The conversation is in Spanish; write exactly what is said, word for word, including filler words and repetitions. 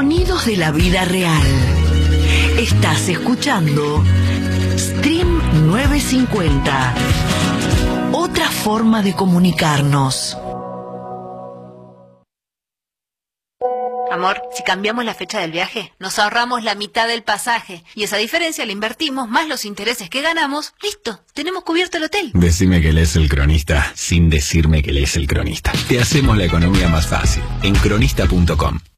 Sonidos de la vida real. Estás escuchando Stream novecientos cincuenta. Otra forma de comunicarnos. Amor, si cambiamos la fecha del viaje, nos ahorramos la mitad del pasaje. Y esa diferencia la invertimos, más los intereses que ganamos. ¡Listo! Tenemos cubierto el hotel. Decime que lees El Cronista, sin decirme que lees El Cronista. Te hacemos la economía más fácil. En cronista punto com.